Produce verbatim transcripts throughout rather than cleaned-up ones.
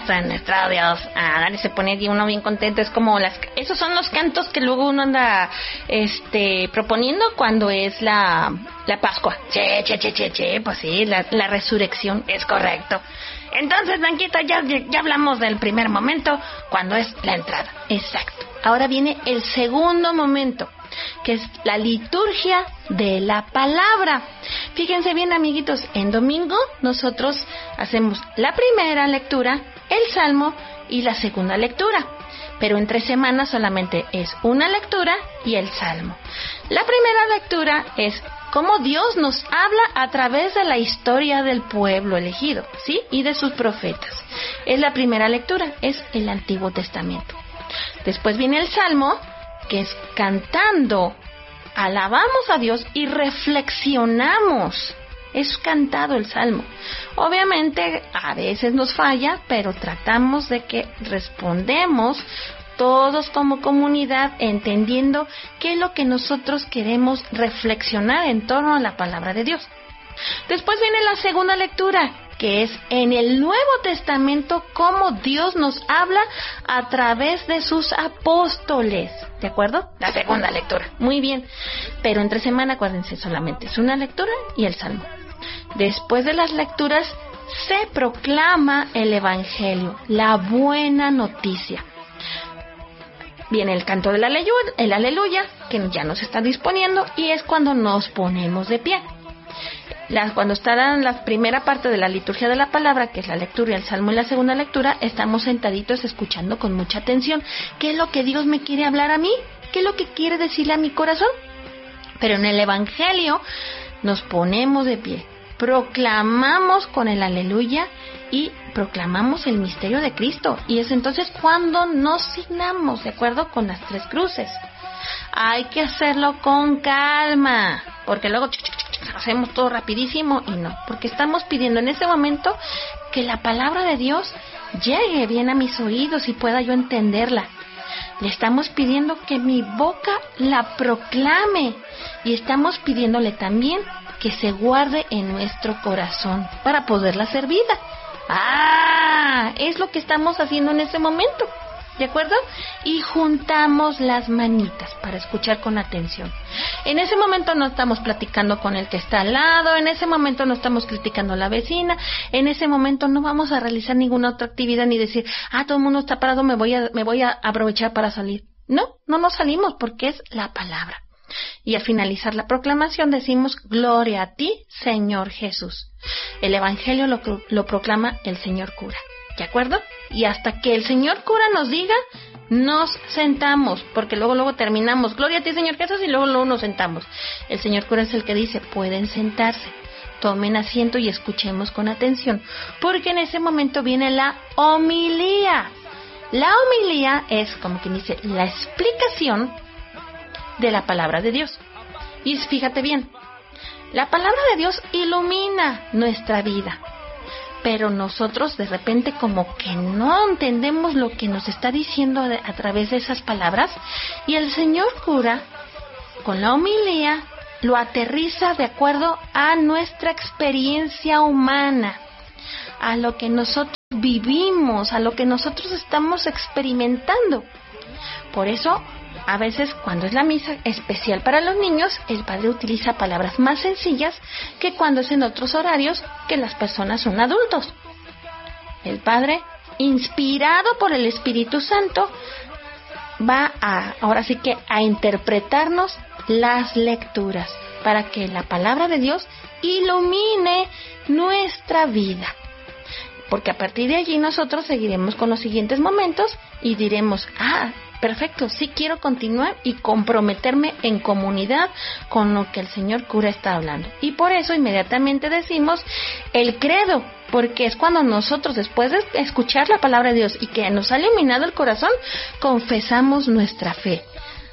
nuestro Dios, ah, Dani se pone uno bien contento. Es como las, esos son los cantos que luego uno anda este proponiendo cuando es la la Pascua. Che, che, che, che, che, pues sí, la, la resurrección, es correcto. Entonces, Blanquita, ya, ya hablamos del primer momento, cuando es la entrada. Exacto. Ahora viene el segundo momento, que es la liturgia de la palabra. Fíjense bien, amiguitos, en domingo nosotros hacemos la primera lectura, el salmo y la segunda lectura, pero entre semanas solamente es una lectura y el salmo. La primera lectura es cómo Dios nos habla a través de la historia del pueblo elegido, ¿sí? Y de sus profetas. Es la primera lectura, es el Antiguo Testamento. Después viene el salmo, que es cantando, alabamos a Dios y reflexionamos. Es cantado el salmo. Obviamente a veces nos falla, pero tratamos de que respondemos todos como comunidad, entendiendo qué es lo que nosotros queremos reflexionar en torno a la palabra de Dios. Después viene la segunda lectura, que es en el Nuevo Testamento, cómo Dios nos habla a través de sus apóstoles. ¿De acuerdo? La segunda lectura. Muy bien. Pero entre semana, acuérdense, solamente es una lectura y el salmo. Después de las lecturas, se proclama el Evangelio, la buena noticia. Viene el canto del aleluya, el aleluya, que ya nos está disponiendo, y es cuando nos ponemos de pie. Las, cuando está en la primera parte de la liturgia de la palabra, que es la lectura y el salmo y la segunda lectura, estamos sentaditos escuchando con mucha atención. ¿Qué es lo que Dios me quiere hablar a mí? ¿Qué es lo que quiere decirle a mi corazón? Pero en el Evangelio nos ponemos de pie, proclamamos con el aleluya y proclamamos el misterio de Cristo. Y es entonces cuando nos signamos, ¿de acuerdo? Con las tres cruces. Hay que hacerlo con calma, porque luego hacemos todo rapidísimo y no, porque estamos pidiendo en ese momento que la palabra de Dios llegue bien a mis oídos y pueda yo entenderla. Le estamos pidiendo que mi boca la proclame y estamos pidiéndole también que se guarde en nuestro corazón para poderla ser vida. Ah, es lo que estamos haciendo en ese momento, ¿de acuerdo? Y juntamos las manitas para escuchar con atención. En ese momento no estamos platicando con el que está al lado, en ese momento no estamos criticando a la vecina, en ese momento no vamos a realizar ninguna otra actividad ni decir, ah, todo el mundo está parado, me voy a, me voy a aprovechar para salir. No, no nos salimos porque es la palabra. Y al finalizar la proclamación decimos, gloria a ti, Señor Jesús. El Evangelio lo, lo proclama el Señor cura, ¿de acuerdo? Y hasta que el Señor cura nos diga, nos sentamos, porque luego luego terminamos, gloria a ti, Señor Jesús, y luego luego nos sentamos. El Señor cura es el que dice, pueden sentarse, tomen asiento y escuchemos con atención, porque en ese momento viene la homilía. La homilía es, como quien dice, la explicación de la palabra de Dios. Y fíjate bien, la palabra de Dios ilumina nuestra vida, pero nosotros de repente como que no entendemos lo que nos está diciendo a través de esas palabras, y el Señor cura con la homilía lo aterriza de acuerdo a nuestra experiencia humana, a lo que nosotros vivimos, a lo que nosotros estamos experimentando. Por eso, a veces cuando es la misa especial para los niños, el padre utiliza palabras más sencillas que cuando es en otros horarios que las personas son adultos. El padre, inspirado por el Espíritu Santo, va a, ahora sí que a interpretarnos las lecturas para que la palabra de Dios ilumine nuestra vida. Porque a partir de allí nosotros seguiremos con los siguientes momentos y diremos, ah, perfecto, sí quiero continuar y comprometerme en comunidad con lo que el Señor cura está hablando. Y por eso inmediatamente decimos el credo, porque es cuando nosotros, después de escuchar la palabra de Dios y que nos ha iluminado el corazón, confesamos nuestra fe.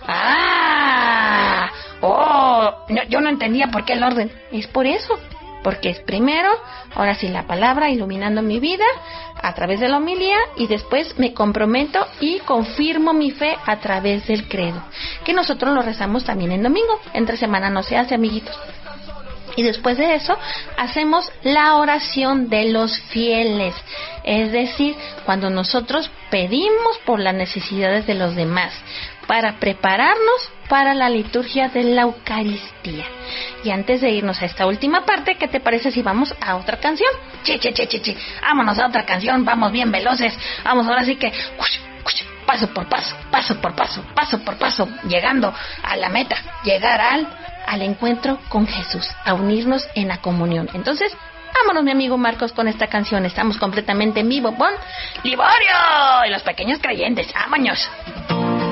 ¡Ah! ¡Oh! No, yo no entendía por qué el orden. Es por eso. Porque es primero, ahora sí, la palabra iluminando mi vida a través de la homilía, y después me comprometo y confirmo mi fe a través del credo, que nosotros lo rezamos también en domingo. Entre semana no se hace, amiguitos. Y después de eso, hacemos la oración de los fieles. Es decir, cuando nosotros pedimos por las necesidades de los demás, para prepararnos para la liturgia de la Eucaristía. Y antes de irnos a esta última parte, ¿qué te parece si vamos a otra canción? Che, che, che, che, che. Vámonos a otra canción, vamos bien veloces. Vamos ahora sí que... Ush, ush, paso por paso, paso por paso, paso por paso, llegando a la meta, llegar al... al encuentro con Jesús, a unirnos en la comunión. Entonces, vámonos, mi amigo Marcos, con esta canción. Estamos completamente en vivo con Liborio y los pequeños creyentes. ¡Vámonos!